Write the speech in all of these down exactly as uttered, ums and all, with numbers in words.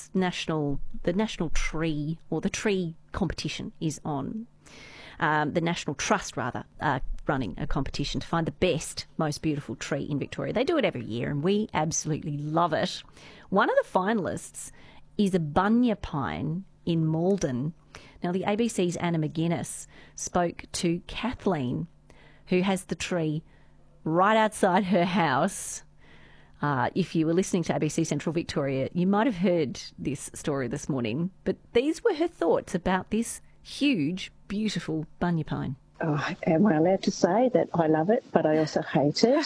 it's national, the national tree, or the tree competition is on. Um, the National Trust, rather, are running a competition to find the best, most beautiful tree in Victoria. They do it every year, and we absolutely love it. One of the finalists is a bunya pine in Malden. Now, the A B C's Anna McGuinness spoke to Kathleen, who has the tree right outside her house. Uh, if you were listening to A B C Central Victoria, you might have heard this story this morning, but these were her thoughts about this huge, beautiful bunya pine. Oh, am I allowed to say that I love it, but I also hate it?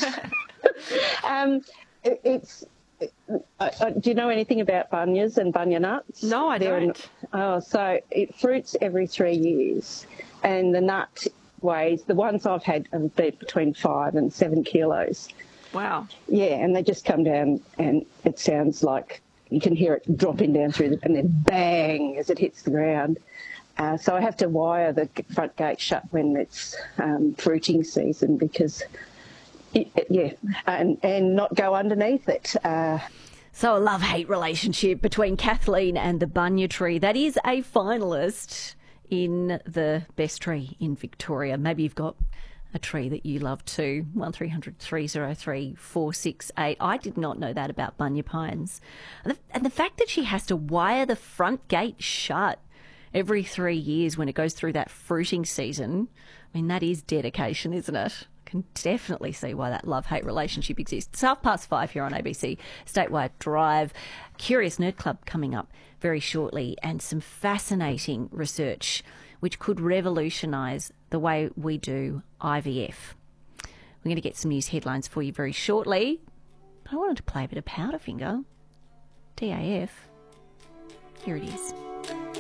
um, it it's. Uh, uh, do you know anything about bunyas and bunya nuts? No, I They're don't. An, oh, so it fruits every three years, and the nut weighs, the ones I've had have been between five and seven kilos. Wow. Yeah, and they just come down, and it sounds like you can hear it dropping down through, the, and then bang as it hits the ground. Uh, so I have to wire the front gate shut when it's um, fruiting season because, it, it, yeah, and, and not go underneath it. Uh, so a love-hate relationship between Kathleen and the bunya tree. That is a finalist in the best tree in Victoria. Maybe you've got a tree that you love too. one three hundred three oh three four six eight. I did not know that about bunya pines. And the, and the fact that she has to wire the front gate shut every three years when it goes through that fruiting season, I mean, that is dedication, isn't it? I can definitely see why that love-hate relationship exists. It's half past five here on A B C Statewide Drive. Curious Nerd Club coming up very shortly, and some fascinating research which could revolutionise the way we do I V F. We're going to get some news headlines for you very shortly, but I wanted to play a bit of Powderfinger. D A F. Here it is.